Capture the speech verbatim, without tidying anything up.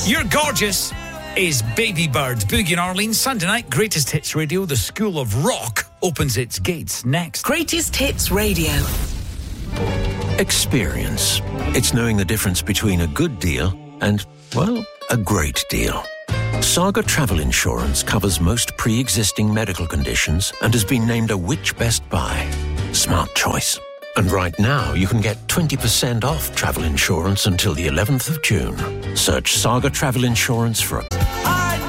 You're Gorgeous is Baby Bird. Boogie and Arlene, Sunday night, Greatest Hits Radio. The School of Rock opens its gates next. Greatest Hits Radio. Experience. It's knowing the difference between a good deal and, well, a great deal. Saga Travel Insurance covers most pre-existing medical conditions and has been named a Which Best Buy. Smart choice. And right now, you can get twenty percent off travel insurance until the eleventh of June. Search Saga Travel Insurance for a...